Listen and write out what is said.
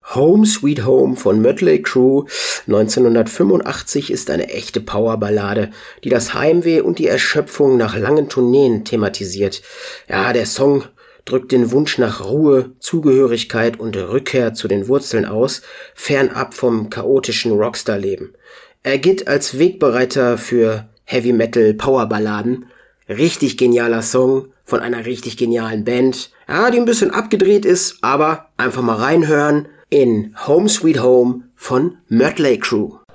Home Sweet Home von Mötley Crüe 1985 ist eine echte Powerballade, die das Heimweh und die Erschöpfung nach langen Tourneen thematisiert. Ja, der Song drückt den Wunsch nach Ruhe, Zugehörigkeit und Rückkehr zu den Wurzeln aus, fernab vom chaotischen Rockstar-Leben. Er gilt als Wegbereiter für Heavy-Metal-Powerballaden. Richtig genialer Song von einer richtig genialen Band. Ja, die ein bisschen abgedreht ist, aber einfach mal reinhören in Home Sweet Home von Mötley Crüe.